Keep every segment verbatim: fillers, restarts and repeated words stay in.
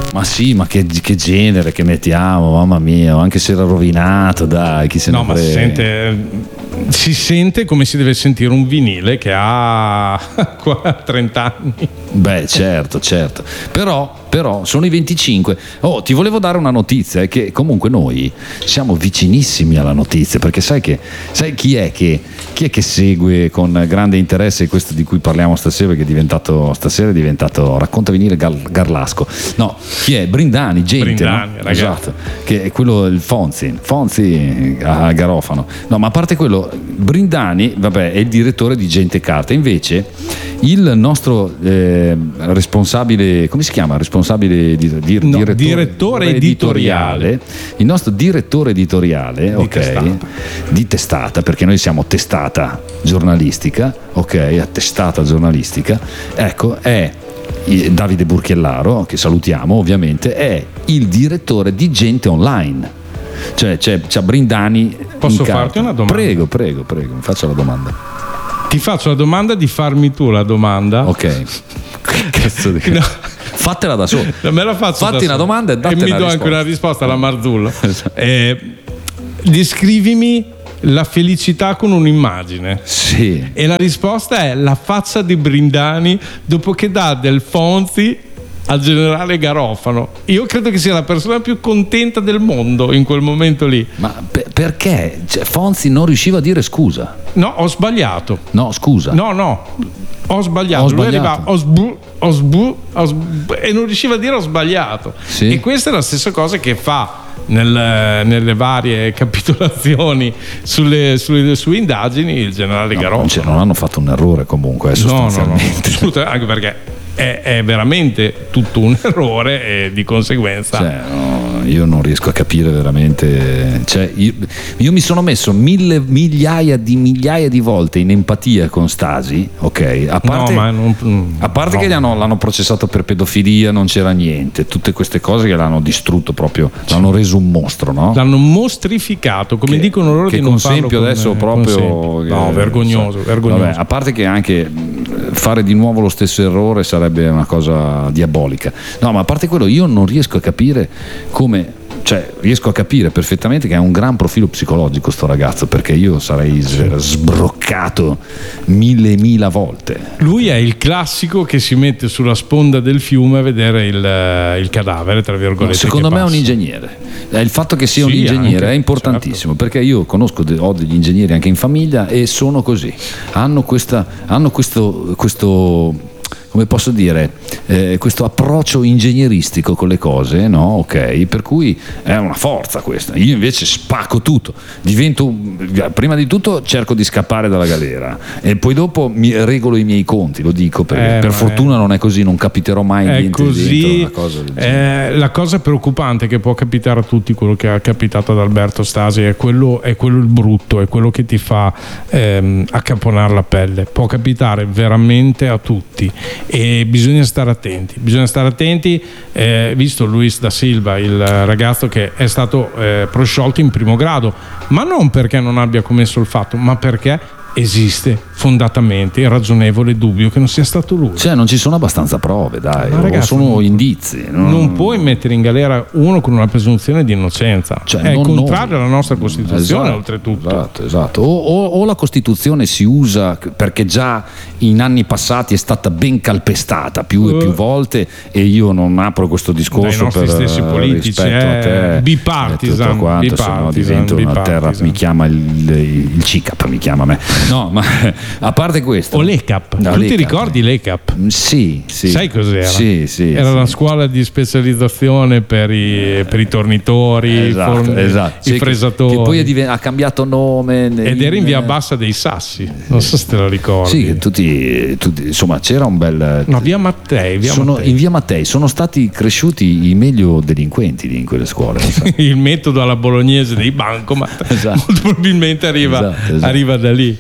Ma sì, ma che, che genere che mettiamo, mamma mia, anche se era rovinato, dai, chi se no, ne ma si sente, si sente come si deve sentire un vinile che ha trenta anni. Beh, certo, certo. Però, però sono i venticinque. Oh, ti volevo dare una notizia, è che comunque noi siamo vicinissimi alla notizia, perché sai che sai chi è che chi è che segue con grande interesse questo di cui parliamo stasera, che è diventato stasera è diventato racconta venire Gal, Garlasco. No, chi è? Brindani, gente, Brindani, no? ragazzi. Esatto, che è quello il Fonzi, Fonzi a Garofano. No, ma a parte quello, Brindani, vabbè, è il direttore di Gente e Carta. Invece il nostro eh, responsabile, come si chiama? Responsabile di, di, no, direttore, direttore editoriale. editoriale, il nostro direttore editoriale, di ok, testata. di testata, perché noi siamo testata giornalistica, ok, attestata giornalistica, ecco, è Davide Burchiellaro, che salutiamo ovviamente, è il direttore di Gente Online. Cioè c'è, c'è Brindani. Posso farti una domanda? Prego, prego, prego, mi faccia la domanda. Ti faccio la domanda di farmi tu la domanda. Ok. Cazzo di... No. Fatela da solo. Me la faccio Fatti da una solo. domanda e datti mi una do risposta. anche una risposta alla Marzullo. Esatto. eh, descrivimi la felicità con un'immagine. Sì. E la risposta è la faccia di Brindani dopo che dà del Fonzi al generale Garofano. Io credo che sia la persona più contenta del mondo in quel momento lì. Ma per, perché? Cioè, Fonzi non riusciva a dire scusa. No, ho sbagliato. No, scusa. No, no, ho sbagliato. Ho Lui sbagliato. arrivava, ho sbu, ho sbu, ho sbu, e non riusciva a dire ho sbagliato. Sì. E questa è la stessa cosa che fa nel, nelle varie capitolazioni sulle, sulle sue indagini il generale No, Garofano. cioè, non hanno fatto un errore comunque, eh, No, no, no, sostanzialmente. assolutamente, anche perché è, è veramente tutto un errore e di conseguenza Cioè, no, io non riesco a capire veramente. Cioè, io, io mi sono messo mille migliaia di migliaia di volte in empatia con Stasi, ok? A parte, no, ma non, a parte no. che l'hanno, l'hanno processato per pedofilia, non c'era niente, tutte queste cose che l'hanno distrutto proprio, l'hanno reso un mostro, no? L'hanno mostrificato, come Che- dicono loro, che di non con farlo Sempio con- adesso con proprio Sempio. eh, No, vergognoso, so- vergognoso. Vabbè, a parte che anche fare di nuovo lo stesso errore sarebbe una cosa diabolica. No, ma a parte quello, io non riesco a capire come, cioè riesco a capire perfettamente che ha un gran profilo psicologico sto ragazzo, perché io sarei s- sbroccato mille mila volte. Lui è il classico che si mette sulla sponda del fiume a vedere il, il cadavere, tra virgolette. Secondo che me è un passa. ingegnere. Eh, Il fatto che sia Sì, un ingegnere anche, è importantissimo, perché io conosco, de- ho degli ingegneri anche in famiglia e sono così. Hanno, questa, hanno questo, questo, come posso dire, eh, questo approccio ingegneristico con le cose, no? Ok, per cui è una forza questa. Io invece spacco tutto, divento, prima di tutto cerco di scappare dalla galera e poi dopo mi regolo i miei conti, lo dico perché Eh, per ma fortuna non è così, non capiterò mai È niente dentro così, una cosa del genere. eh, la cosa preoccupante che può capitare a tutti, quello che è capitato ad Alberto Stasi, è quello, è quello il brutto, è quello che ti fa ehm, accaponare la pelle. Può capitare veramente a tutti e bisogna stare attenti. Bisogna stare attenti, eh, visto Luis da Silva, il ragazzo che è stato eh, prosciolto in primo grado, ma non perché non abbia commesso il fatto, ma perché esiste fondatamente il ragionevole dubbio che non sia stato lui. Cioè non ci sono abbastanza prove, dai, Ma o ragazzi, sono non- indizi. Non, Non puoi mettere in galera uno con una presunzione di innocenza, Cioè, è non contrario noi. alla nostra Costituzione, Esatto, oltretutto. Esatto, esatto. O, o- o la Costituzione si usa perché già in anni passati è stata ben calpestata più e più volte, e io non apro questo discorso Dai nostri per stessi politici, rispetto a te eh, bipartisan, e tutto quanto, se no bipartisan, divento una terra, bipartisan. mi chiama il, il, il C I C A P, mi chiama me. No, ma a parte questo, O l'E C A P, No, tu l'E C A ti P. ricordi l'E C A P? Sì, sì. Sai cos'era? Sì, sì. Era sì. la scuola di specializzazione per i, per i tornitori, i, Esatto, forni- esatto. i Sì, che- fresatori. che poi è diven- ha cambiato nome Ed era in via Bassa dei Sassi, non so se te lo ricordi. Sì, che tutti, tutti- insomma c'era un bel. No, via Mattei, via sono, Mattei. in via Mattei sono stati cresciuti i meglio delinquenti lì in quelle scuole. lo sai. Il metodo alla bolognese dei bancomat Esatto. molto probabilmente arriva, Esatto, esatto. arriva da lì.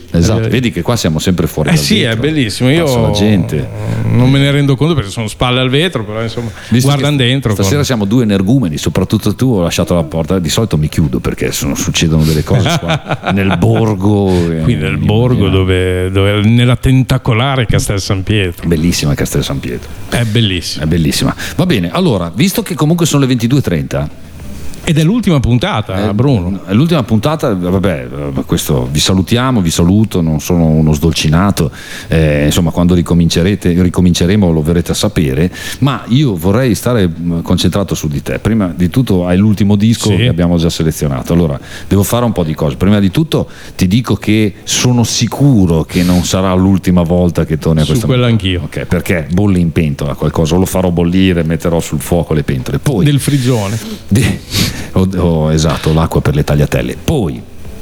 Esatto, Eh, vedi che qua siamo sempre fuori Eh dal sì, vetro. è bellissimo. Io Passa la gente. non me ne rendo conto perché sono spalle al vetro, però insomma, Visto guardano che dentro. Stasera con- siamo due energumeni, soprattutto tu, ho lasciato la porta. Di solito mi chiudo perché sono- succedono delle cose qua nel borgo. Qui eh, nel borgo, dove, dove- nella tentacolare Castel San Pietro. Bellissima Castel San Pietro. È bellissimo. È bellissima. Va bene, allora, visto che comunque sono le ventidue e trenta, Ed è l'ultima puntata, eh, Bruno. è l'ultima puntata, vabbè, questo vi salutiamo, vi saluto, non sono uno sdolcinato, eh, insomma quando ricomincerete, ricominceremo lo verrete a sapere, ma io vorrei stare mh, concentrato su di te. Prima di tutto hai l'ultimo disco Sì. che abbiamo già selezionato, allora devo fare un po' di cose. Prima di tutto ti dico che sono sicuro che non sarà l'ultima volta che torni a Su questa quello musica. anch'io. Ok, perché bolli in pentola qualcosa, o lo farò bollire, metterò sul fuoco le pentole. Poi Del frigione. De- oh, oh, esatto, l'acqua per le tagliatelle. Poi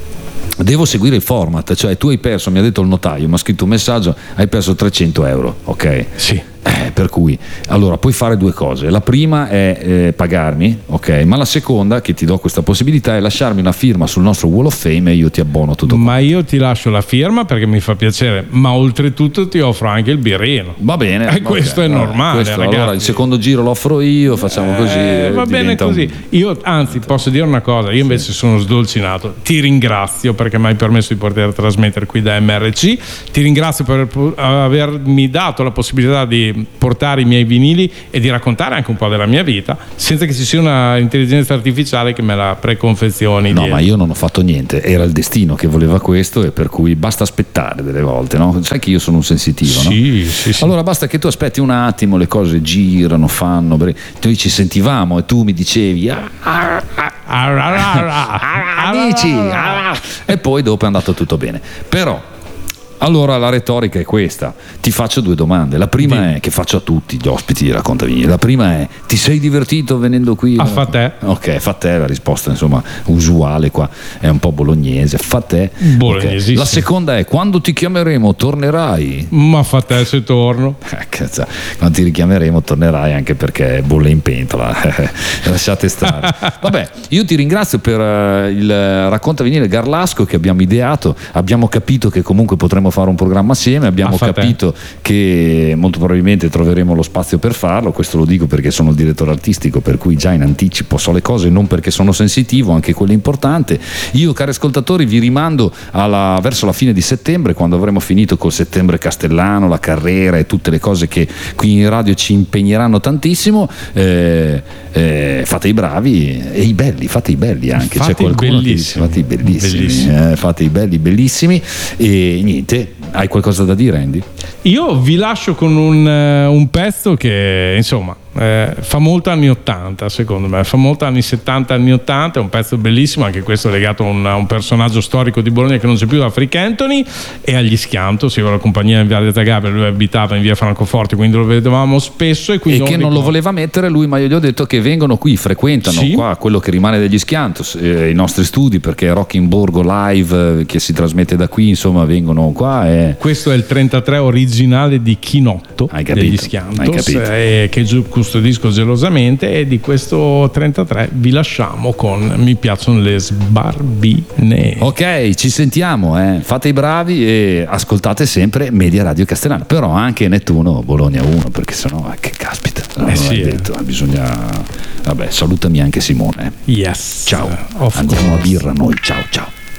devo seguire il format, cioè tu hai perso, mi ha detto il notaio, mi ha scritto un messaggio, hai perso trecento euro, ok? Sì. Eh, per cui, allora, puoi fare due cose. La prima è eh, pagarmi, ok? Ma la seconda, che ti do questa possibilità, è lasciarmi una firma sul nostro Wall of Fame e io ti abbono tutto. Ma io ti lascio la firma perché mi fa piacere, ma oltretutto ti offro anche il birrino. Va bene. Eh, questo ok, è vabbè, normale, questo, ragazzi. allora il secondo giro lo offro io, facciamo così. Eh, va bene diventa un- così. Io anzi posso dire una cosa, io invece sono sdolcinato. Ti ringrazio perché mi hai permesso di poter trasmettere qui da M R C. Ti ringrazio per pu- avermi dato la possibilità di portare i miei vinili e di raccontare anche un po' della mia vita senza che ci sia una intelligenza artificiale che me la preconfezioni. No, dietro. ma io non ho fatto niente, era il destino che voleva questo e per cui basta aspettare delle volte, no? Sai che io sono un sensitivo, no? Sì, sì, sì. Allora basta che tu aspetti un attimo, le cose girano, fanno, bre- noi ci sentivamo e tu mi dicevi "Ah, ah, ah, Ah, ah, ah, ah, ah, amici", ah, e poi dopo è andato tutto bene. Però allora la retorica è questa, ti faccio due domande. La prima Sì. è, che faccio a tutti gli ospiti di Raccontami, la prima è: ti sei divertito venendo qui? Ah, fa te. Ok, fa te, la risposta insomma usuale qua è un po' bolognese, fa te. Bolognesissimo. Ok. La seconda è: quando ti chiameremo tornerai? Ma fa te se torno. Eh, cazzo, quando ti richiameremo tornerai, anche perché bolle in pentola. Lasciate stare. Vabbè, io ti ringrazio per eh, il Racconta Vinile Garlasco che abbiamo ideato, abbiamo capito che comunque potremmo fare un programma assieme, abbiamo Ah, fa te. capito che molto probabilmente troveremo lo spazio per farlo. Questo lo dico perché sono il direttore artistico, per cui già in anticipo so le cose, non perché sono sensitivo, anche quello è importante. Io, cari ascoltatori, vi rimando alla, verso la fine di settembre, quando avremo finito col settembre castellano, la carriera e tutte le cose che qui in radio ci impegneranno tantissimo. eh, eh, fate i bravi e i belli, fate i belli anche. Fate c'è qualcuno i che dice bellissimi. fate i bellissimi, Bellissimi. eh, fate i belli bellissimi. E niente, hai qualcosa da dire, Andy? Io vi lascio con un, eh, un pezzo che insomma eh, fa molto anni ottanta, secondo me, fa molto anni settanta, anni ottanta, è un pezzo bellissimo, anche questo legato a un, a un personaggio storico di Bologna che non c'è più, da Frick Anthony, e agli Schianto, si la compagnia in via Detta Gabbia, lui abitava in via Francoforte, quindi lo vedevamo spesso e, quindi E che non lo ricordo- voleva mettere lui, ma io gli ho detto che vengono qui, frequentano Sì. qua quello che rimane degli Schiantos, eh, i nostri studi, perché Rock in Borgo live eh, che si trasmette da qui, insomma, vengono qua e Questo è il trentatré originale di Chinotto Hai capito, degli hai Schiantos, capito. eh, che giu- custodisco gelosamente, e di questo trentatré vi lasciamo con Mi piacciono le sbarbine. ok, ci sentiamo, eh. Fate i bravi e ascoltate sempre Media Radio Castellana, però anche Nettuno Bologna uno, perché sennò eh, che caspita, non Eh sì, hai eh. detto, bisogna, vabbè, salutami anche Simone. Yes. Ciao, Of andiamo a course. birra noi, ciao ciao.